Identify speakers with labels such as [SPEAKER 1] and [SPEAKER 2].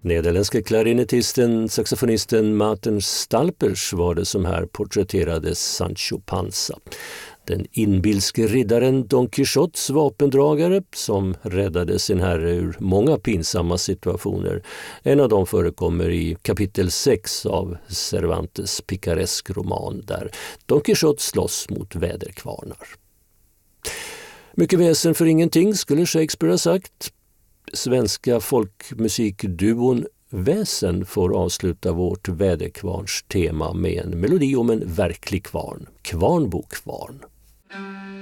[SPEAKER 1] Nederländske klarinettisten, saxofonisten Maarten Stalpers var det som här porträtterade Sancho Panza. Den inbilske riddaren Don Quixotes vapendragare som räddade sin herre ur många pinsamma situationer. En av dem förekommer i kapitel 6 av Cervantes picaresk roman där Don Quixote slåss mot väderkvarnar. Mycket väsen för ingenting skulle Shakespeare ha sagt. Svenska folkmusikduon Väsen får avsluta vårt väderkvarns tema med en melodi om en verklig kvarn, Kvarnbo kvarn.